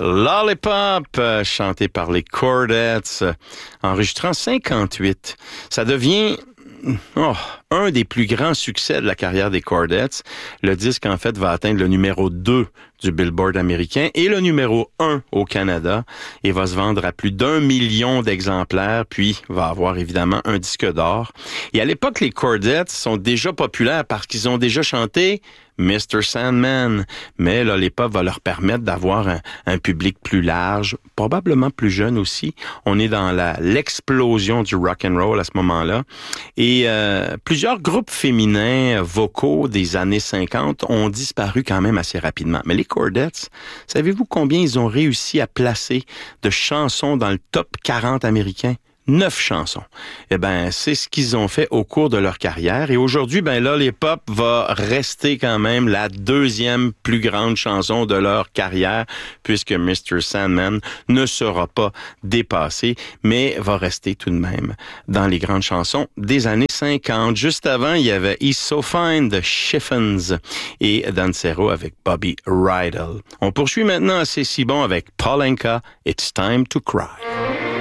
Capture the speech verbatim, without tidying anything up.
Lollipop, euh, chanté par les Chordettes, euh, enregistrant cinquante-huit. Ça devient oh, un des plus grands succès de la carrière des Chordettes. Le disque, en fait, va atteindre le numéro deux du Billboard américain et le numéro un au Canada et va se vendre à plus d'un million d'exemplaires, puis va avoir évidemment un disque d'or. Et à l'époque, les Chordettes sont déjà populaires parce qu'ils ont déjà chanté mister Sandman. Mais Lollipop va leur permettre d'avoir un, un public plus large, probablement plus jeune aussi. On est dans la, l'explosion du rock and roll à ce moment-là. Et euh, plusieurs groupes féminins vocaux des années cinquante ont disparu quand même assez rapidement. Mais les Chordettes, savez-vous combien ils ont réussi à placer de chansons dans le top quarante américain? Neuf chansons. Eh ben, c'est ce qu'ils ont fait au cours de leur carrière. Et aujourd'hui, ben, Lollipop va rester quand même la deuxième plus grande chanson de leur carrière, puisque mister Sandman ne sera pas dépassé, mais va rester tout de même dans les grandes chansons des années cinquante. Juste avant, il y avait He's So Fine de Chiffons et Dancero avec Bobby Rydell. On poursuit maintenant à C'est si bon avec Paul Anka, It's Time to Cry.